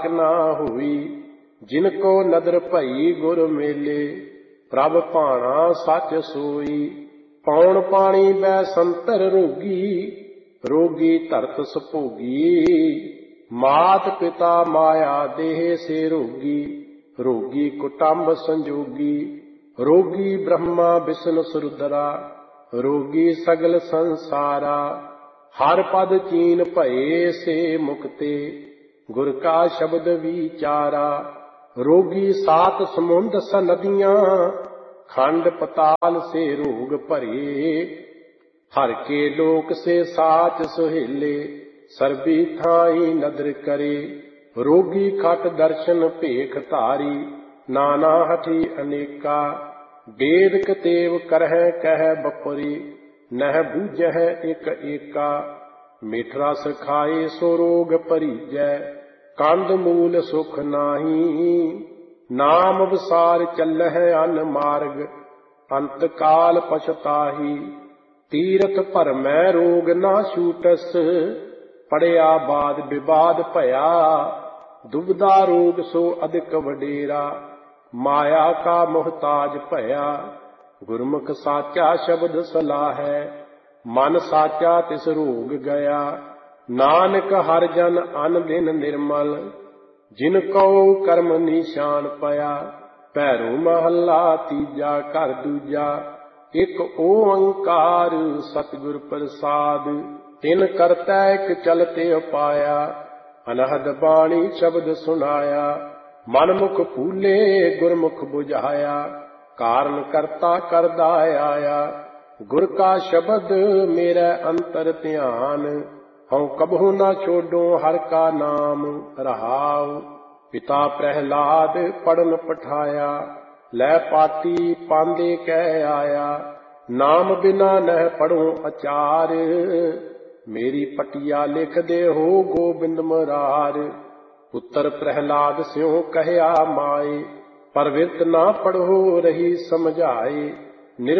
ताक ना हुई। जिनको नदर भई गुर मेले, प्रभ भाणा सच सोई। पौन पाणी बै संतर रोगी, रोगी धरत सभोगी। मात पिता माया देह से रोगी, रोगी कुटुंब संजोगी। रोगी ब्रह्मा विष्णु सुरदरा, रोगी सगल संसारा। हर पद चीन भये से मुक्ते, गुर का शब्द विचारा। रोगी सात समुंद स नदियां, खंड पताल से रोग भरे। हर के लोक से साच सुहेले, सर्बी थाई नदर करे। रोगी खट दर्शन भेख धारी, नाना हठी अनेका। वेद कतेव करह कह बपुरी, नह बूझह एक एका। मिठ रस खाए सो रोग परीजै, कंद मूल सुख नाही। नाम विसार चलह अन मार्ग, अंत काल पछताही। तीरथ भरमै रोग ना छूटस, पड़िया बाद विवाद भया। दुबदा रोग सो अधिक वडेरा, माया का मोहताज भया। गुरमुख साचा शब्द सलाहै, मन साचा तिस रोग गया। नानक हर जन अन दिन निर्मल, जिन कौ कर्म निशान पया। भैरो महला तीजा घर दूजा, एक ओंकार सतगुर प्रसाद। तिन करतै एक चलते उपाया, अनहद बाणी शब्द सुनाया। मन मुख फूले गुरमुख बुझाया, कारण करता करदा आया। गुर का शब्द मेरा अंतर ध्यान, हऊँ कबहू न छोडो हर का नाम रहाऊ। पिता प्रहलाद पढ़न पठाया, लै पाती पांदे कह आया। नाम बिना नह पढ़ो अचार, मेरी पटिया लिख दे हो गोबिंद मुरार। पुत्र प्रहलाद स्यों कहया माए, पर विरत ना पढ़ो रही समझाए।